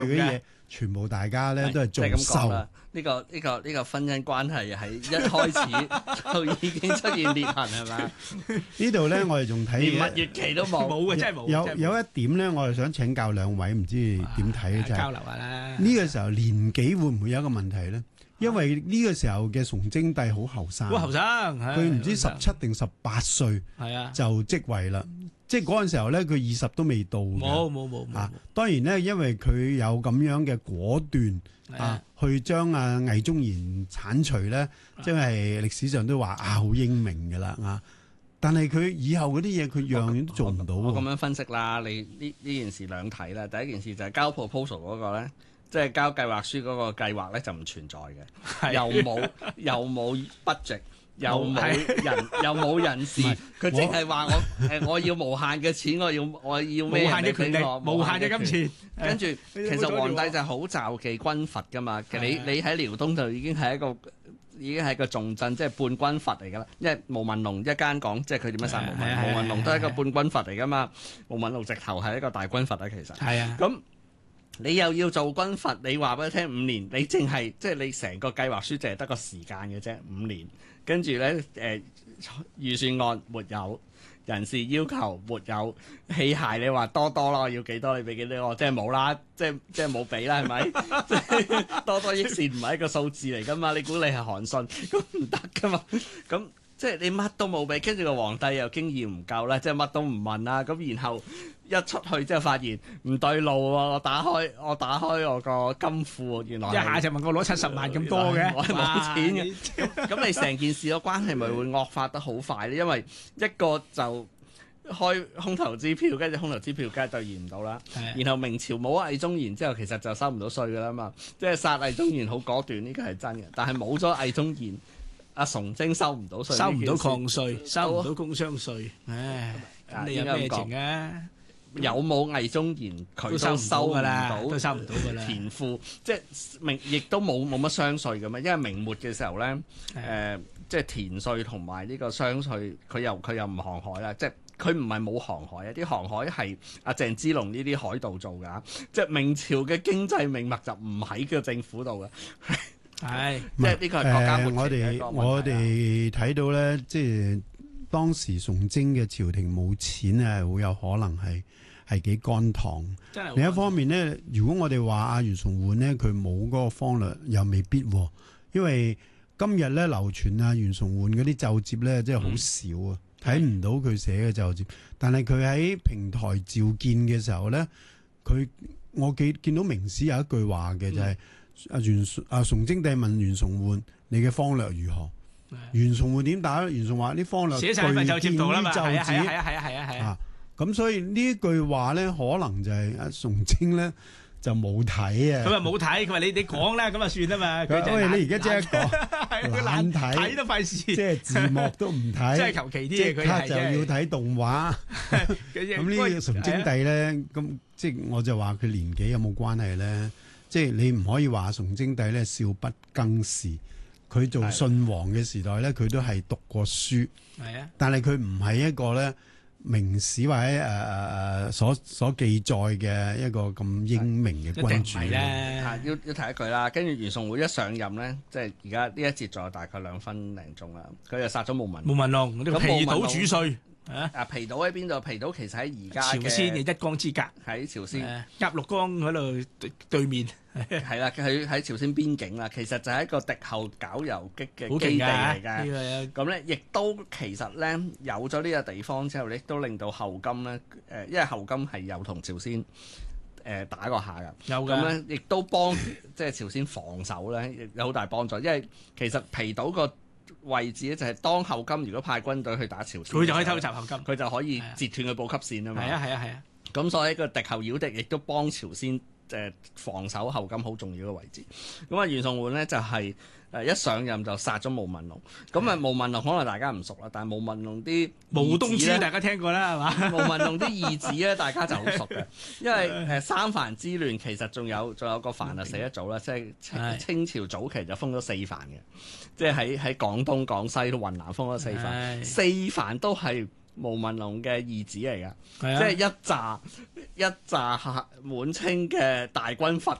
啲嘢全部大家咧都係做收。 呢個婚姻關係喺一開始就已經出現裂痕係咪？ 呢度咧我哋仲睇連蜜月期都冇嘅，真係冇。 有一點咧，我係想請教兩位，唔知點睇咧？就係交流下啦。 呢個時候年紀會唔會有一個問題咧？因為呢個時候嘅崇禎帝好後生， 好後生， 佢唔知17定18歲就即位啦。即係嗰陣時候咧，佢20都未到嘅。 冇啊！當然咧，因為佢有咁樣嘅果斷去將魏忠賢剷除咧，即係歷史上都話好英明嘅啦啊！但係佢以後嗰啲嘢，佢樣樣都做唔到。 我咁樣分析啦，你呢件事兩睇啦。第一件事就係交 proposal 嗰個咧，即係交計劃書嗰個計劃咧就唔存在嘅，又冇 budget。又冇人事，佢淨係話我要無限嘅錢，我要咩？ 無限嘅權力，無限嘅金錢。 跟住其實皇帝就好罩忌軍閥噶嘛。其實你喺遼東就已經係一個重鎮，即係半軍閥嚟噶啦。因為毛文龍一間講，即係佢點樣殺毛文龍，毛文龍都係一個半軍閥嚟噶嘛。毛文龍直頭係一個大軍閥啊，其實。係啊。咁你又要做軍閥，你話俾佢聽5年，你淨係即係你成個計劃書淨係得個時間嘅啫，5年。跟住咧，預算案沒有，人事要求沒有，器械你話多啦，要幾多你俾幾多我，即係冇啦，即係冇俾啦，係咪？即係多益善唔係一個數字嚟噶嘛？你估你係韓信咁唔得噶嘛？咁即係你乜都冇俾，跟住個皇帝又經驗唔夠啦，即係乜都唔問啦，咁然後一出去之後發現唔對路喎，我打開我個金庫，原來一下就問我攞70萬咁多嘅， 我係冇錢嘅。咁你成件事個關係咪會惡化得好快咧？因為一個就開空頭支票，跟住空頭支票梗係兌現唔到啦。然後明朝冇魏忠賢之後，其實就收唔到稅噶啦嘛，即係殺魏忠賢好果斷，呢個係真嘅。但係冇咗魏忠賢，阿崇禎收唔到稅， 收唔到礦稅，收唔到工商稅。唉，你有咩情啊？ 有冇魏忠賢佢都收唔到， 都收唔到㗎啦。 田賦即係亦都冇乜商稅嘅咩？因為明末嘅時候咧，即係田稅同埋呢個商稅，佢又唔航海啦，即係佢唔係冇航海啊！啲航海係阿鄭芝龍呢啲海盜做㗎，即係明朝嘅經濟命脈就唔喺個政府度嘅。係，即係呢個係國家撥錢嘅一個問題。 我哋睇到咧，即係當時崇禎嘅朝廷冇錢啊，會有可能係幾乾塘。另一方面咧，如果我哋話阿袁崇煥咧，佢冇嗰個方略，又未必喎。因為今日咧流傳啊袁崇煥嗰啲奏摺咧，真係好少啊，睇唔到佢寫嘅奏摺。但係佢喺平台召見嘅時候咧，我見到明史有一句話嘅，就係崇禎帝問袁崇煥：你嘅方略如何？袁崇煥點答咧？袁崇話：啲方略寫晒份奏摺度啦嘛， 係啊。咁所以呢句話咧，可能就係阿崇禎咧就冇睇啊。 佢話冇睇，佢話你講啦，咁啊算啊嘛。 喂，你而家即係講懶睇都費事， 即係字幕都唔睇， 即係求其啲嘢，佢係就要睇動畫。咁呢個崇禎帝咧，咁即係我就話佢年紀有冇關係咧？即係你唔可以話崇禎帝咧少不更事。佢做信王嘅時代咧，佢都係讀過書。係啊，但係佢唔係一個咧明史或者所記載嘅一個咁英明嘅君主咧。 要提一句啦，跟住袁崇煥一上任咧，即係而家呢一節仲有大概2分零鐘啦，佢就殺咗毛文龍。毛文龍呢個皮島主帥。皮島喺邊度？皮島其實喺而家朝鮮嘅一江之隔， 喺朝鮮鴨綠江嗰度對面。 係啦，佢喺朝鮮邊境啦。其實就係一個敵後搞游擊嘅基地嚟㗎。咁咧，亦都其實咧有咗呢個地方之後，亦都令到後金咧因為後金係有同朝鮮打過下㗎。有㗎。咁咧，亦都幫即係朝鮮防守咧，有好大幫助。因為其實皮島個位置咧就係當後金如果派軍隊去打朝鮮，佢就可以偷襲後金，佢就可以截斷佢補給線啊嘛。係啊。咁所以個敵後擾敵亦都幫朝鮮防守後金好重要嘅位置。咁啊袁崇煥咧就係一上任就殺咗毛文龍。咁啊毛文龍可能大家唔熟啦，但係毛文龍啲毛東珠大家聽過啦係嘛？ 毛文龍啲義子咧大家就好熟嘅，因為三藩之亂其實仲有個藩啊死得早啦，即係清朝早期就封咗4藩嘅，即係喺廣東、廣西、雲南封咗4藩，4藩都係毛文龍嘅義子嚟㗎， 係啊即係一紮滿清嘅大軍閥